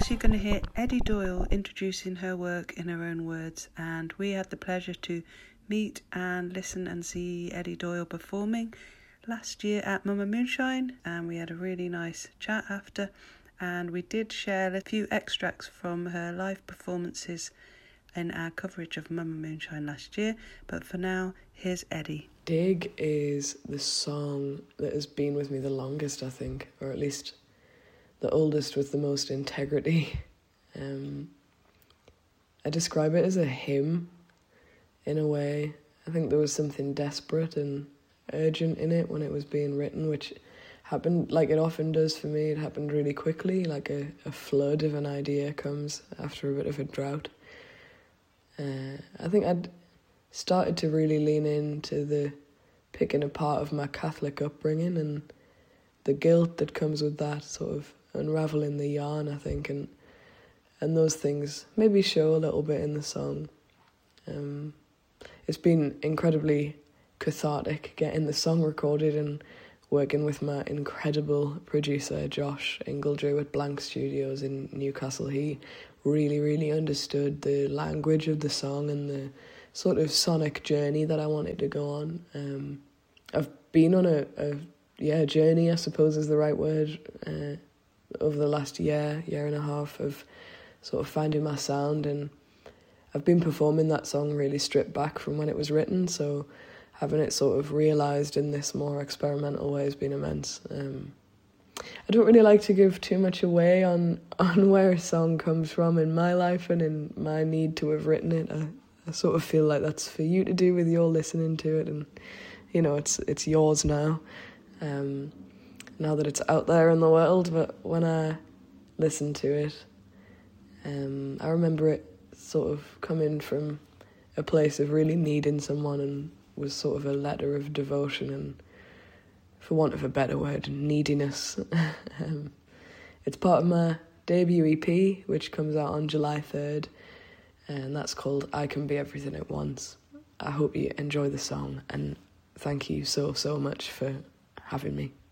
Next, you're going to hear Eddie Doyle introducing her work in her own words, and we had the pleasure to meet and listen and see Eddie Doyle performing last year at Mama Moonshine, and we had a really nice chat after, and we did share a few extracts from her live performances in our coverage of Mama Moonshine last year. But for now, here's Eddie. Dig is the song that has been with me the longest, I think, or at least the oldest with the most integrity. I describe it as a hymn in a way. I think there was something desperate and urgent in it when it was being written, which happened like it often does for me. It happened really quickly, like a flood of an idea comes after a bit of a drought. I think I'd started to really lean into the picking apart of my Catholic upbringing and the guilt that comes with that, sort of unraveling the yarn, I think, and those things maybe show a little bit in the song. It's been incredibly cathartic getting the song recorded and working with my incredible producer Josh Ingledrew at Blank Studios in Newcastle. He really, really understood the language of the song and the sort of sonic journey that I wanted to go on. I've been on a journey, I suppose is the right word, over the last year and a half of sort of finding my sound, and I've been performing that song really stripped back from when it was written, so having it sort of realised in this more experimental way has been immense. I don't really like to give too much away on where a song comes from in my life and in my need to have written it. I sort of feel like that's for you to do with your listening to it, and you know, it's yours now. Now that it's out there in the world, but when I listened to it, I remember it sort of coming from a place of really needing someone, and was sort of a letter of devotion and, for want of a better word, neediness. It's part of my debut EP, which comes out on July 3rd, and that's called I Can Be Everything at Once. I hope you enjoy the song, and thank you so much for having me.